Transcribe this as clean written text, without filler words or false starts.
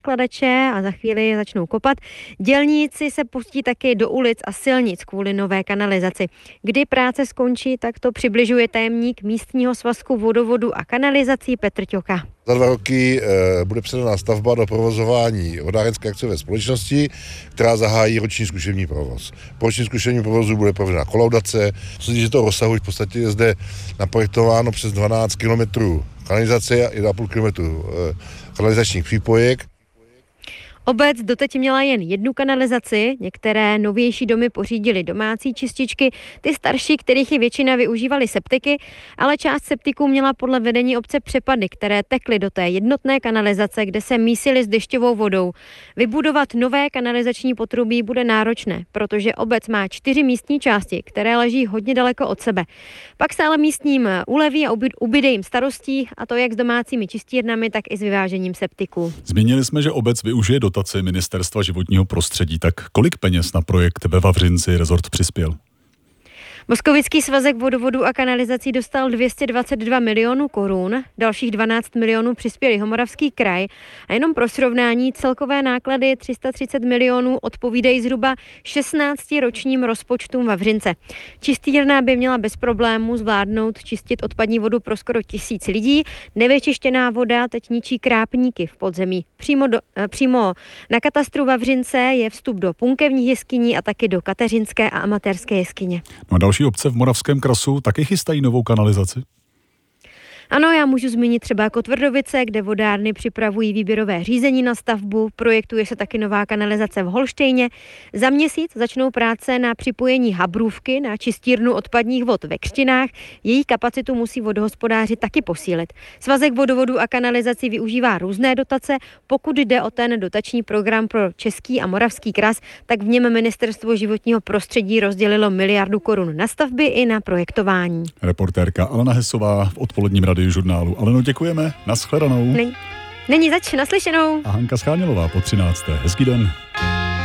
kladače a za chvíli začnou kopat. Dělníci se pustí taky do ulic a silnic kvůli nové kanalizaci. Kdy práce skončí, tak to přibližuje tajemník místního svazku vodovodu a kanalizací Petr Ťoka. Za 2 roky bude předaná stavba do provozování vodárenské akciové společnosti, která zahájí roční zkušební provoz. Po ročním zkušebním provozu bude provedena kolaudace. Co se týče toho rozsahu, v podstatě je zde naprojektováno přes 12 km kanalizace a 1,5 km kanalizačních přípojek. Obec doteď měla jen jednu kanalizaci, některé novější domy pořídily domácí čističky, ty starší, kterých je většina, využívaly septiky, ale část septiků měla podle vedení obce přepady, které tekly do té jednotné kanalizace, kde se mísily s dešťovou vodou. Vybudovat nové kanalizační potrubí bude náročné, protože obec má 4 místní části, které leží hodně daleko od sebe. Pak se ale místním uleví a ubyde jim starostí, a to jak s domácími čistírnami, tak i s vyvážením septiků. Zmínili jsme, že obec využije dotaci Ministerstva životního prostředí. Tak kolik peněz na projekt ve Vavřinci rezort přispěl? Moskovický svazek vodovodů a kanalizací dostal 222 milionů korun, dalších 12 milionů přispěl Jihomoravský kraj a jenom pro srovnání celkové náklady 330 milionů odpovídají zhruba 16 ročním rozpočtům Vavřince. Čistírna by měla bez problémů zvládnout čistit odpadní vodu pro skoro 1000 lidí. Nevyčištěná voda teď ničí krápníky v podzemí. Přímo na katastru Vavřince je vstup do Punkevních jeskyní a taky do Kateřinské a Amatérské jeskyně. No a další obce v Moravském krasu taky chystají novou kanalizaci? Ano, já můžu zmínit třeba Kotvrdovice, kde vodárny připravují výběrové řízení na stavbu, projektuje se taky nová kanalizace v Holštejně. Za měsíc začnou práce na připojení Habrůvky na čistírnu odpadních vod ve Křtinách. Její kapacitu musí vodohospodáři taky posílit. Svazek vodovodů a kanalizací využívá různé dotace. Pokud jde o ten dotační program pro Český a Moravský kras, tak v něm Ministerstvo životního prostředí rozdělilo 1 miliardu korun na stavby i na projektování. Reportérka Alena Hesová v odpoledním radiožurnálu. Aleno, děkujeme. Nashledanou. Není zač, naslyšenou. A Hanka Schánělová po 13. Hezký den.